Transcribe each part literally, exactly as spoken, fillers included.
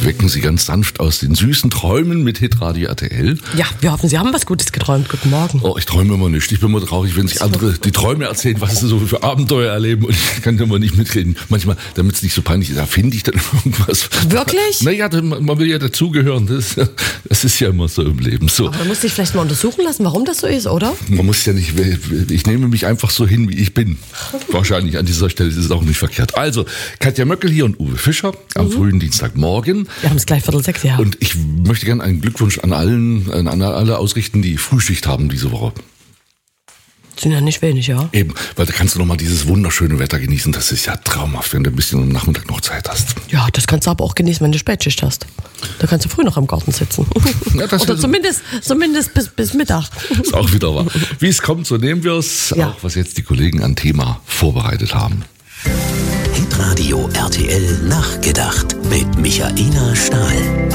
wecken Sie ganz sanft aus den süßen Träumen mit Hitradio R T L. Ja, wir hoffen, Sie haben was Gutes geträumt. Guten Morgen. Oh, ich träume immer nicht. Ich bin immer traurig, wenn sich andere die Träume erzählen, was sie so für Abenteuer erleben, und ich kann immer nicht mitreden. Manchmal, damit es nicht so peinlich ist, da finde ich dann irgendwas. Wirklich? Naja, man will ja dazugehören. Das, das ist ja immer so im Leben. So. Aber man muss sich vielleicht mal untersuchen lassen, warum das so ist, oder? Man muss ja nicht, ich nehme mich einfach so hin, wie ich bin. Wahrscheinlich an dieser Stelle ist es auch nicht verkehrt. Also, Katja Möckel hier und Uwe Fischer am mhm. frühen Dienstagmorgen. Wir haben es gleich Viertel sechs, ja. Und ich möchte gerne einen Glückwunsch an allen, an alle ausrichten, die Frühschicht haben diese Woche. Sind ja nicht wenig, ja. Eben, weil da kannst du nochmal dieses wunderschöne Wetter genießen. Das ist ja traumhaft, wenn du ein bisschen am Nachmittag noch Zeit hast. Ja, das kannst du aber auch genießen, wenn du Spätschicht hast. Da kannst du früh noch im Garten sitzen. Ja, das Oder zumindest, zumindest bis, bis Mittag. Ist auch wieder wahr. Wie es kommt, so nehmen wir es. Ja. Auch was jetzt die Kollegen an Thema vorbereitet haben. Hitradio R T L Nachgedacht mit Michaela Stahl.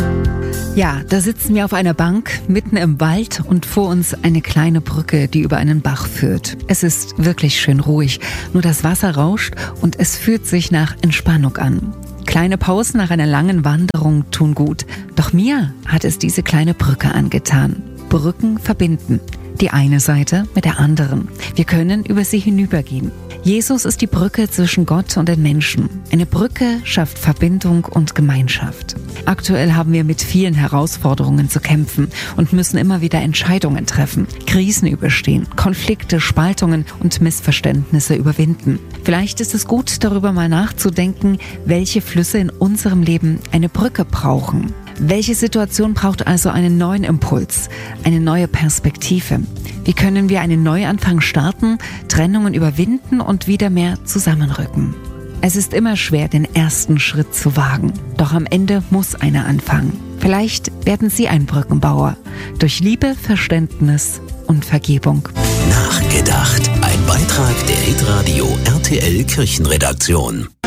Ja, da sitzen wir auf einer Bank mitten im Wald und vor uns eine kleine Brücke, die über einen Bach führt. Es ist wirklich schön ruhig, nur das Wasser rauscht und es fühlt sich nach Entspannung an. Kleine Pausen nach einer langen Wanderung tun gut, doch mir hat es diese kleine Brücke angetan. Brücken verbinden, die eine Seite mit der anderen. Wir können über sie hinübergehen. Jesus ist die Brücke zwischen Gott und den Menschen. Eine Brücke schafft Verbindung und Gemeinschaft. Aktuell haben wir mit vielen Herausforderungen zu kämpfen und müssen immer wieder Entscheidungen treffen, Krisen überstehen, Konflikte, Spaltungen und Missverständnisse überwinden. Vielleicht ist es gut, darüber mal nachzudenken, welche Flüsse in unserem Leben eine Brücke brauchen. Welche Situation braucht also einen neuen Impuls, eine neue Perspektive? Wie können wir einen Neuanfang starten, Trennungen überwinden und wieder mehr zusammenrücken? Es ist immer schwer, den ersten Schritt zu wagen. Doch am Ende muss einer anfangen. Vielleicht werden Sie ein Brückenbauer. Durch Liebe, Verständnis und Vergebung. Nachgedacht. Ein Beitrag der Hitradio R T L Kirchenredaktion.